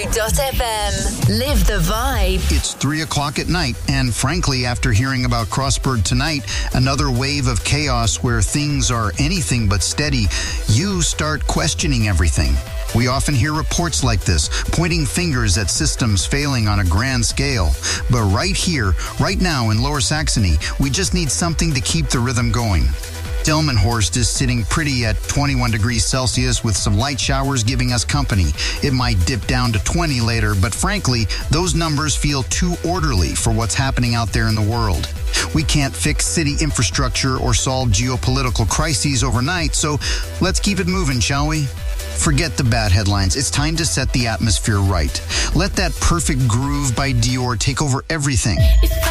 102.fm. Live the vibe. It's 3 o'clock at night, and frankly, after hearing about Crossburg tonight, another wave of chaos where things are anything but steady, you start questioning everything. We often hear reports like this, pointing fingers at systems failing on a grand scale. But right here, right now in Lower Saxony, we just need something to keep the rhythm going. Delmenhorst is sitting pretty at 21 degrees Celsius with some light showers giving us company. It might dip down to 20 later, but frankly, those numbers feel too orderly for what's happening out there in the world. We can't fix city infrastructure or solve geopolitical crises overnight, so let's keep it moving, shall we? Forget the bad headlines. It's time to set the atmosphere right. Let that Perfect Groove by Dior take over everything.